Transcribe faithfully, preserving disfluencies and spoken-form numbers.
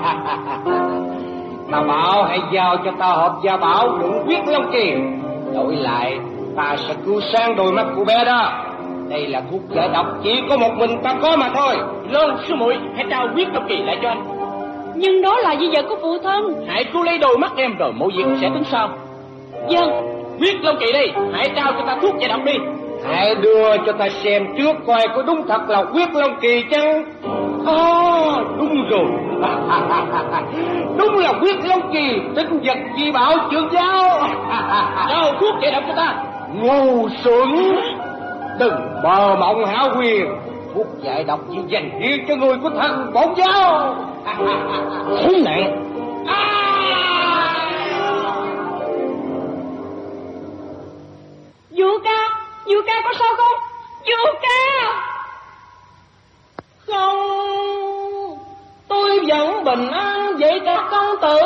Ta bảo hãy giao cho ta hộp gia bảo đựng huyết long kỳ, đổi lại ta sẽ cứu sáng đôi mắt của bé đó. Đây là thuốc giải độc chỉ có một mình ta có mà thôi. Lơn sư muội, hãy trao huyết long kỳ lại cho anh. Nhưng đó là di vật của phụ thân. Hãy cứu lấy đôi mắt em rồi mọi việc sẽ tính sau. Vâng. Huyết long kỳ đi, hãy trao cho ta thuốc giải độc đi. Hãy đưa cho ta xem trước coi có đúng thật là huyết long kỳ chăng? À, đúng rồi. Đúng là huyết long kỳ, tinh vật di bảo trưởng giáo. Trao thuốc giải độc cho ta. Ngu xuẩn, đừng bờ mộng hão huyền. Thuốc giải độc chỉ dành riêng cho người của thần bổn giáo. Khốn nạn. Vua ca, vua ca có sao không? Vua ca. Không, tôi vẫn bình an vậy các công tử.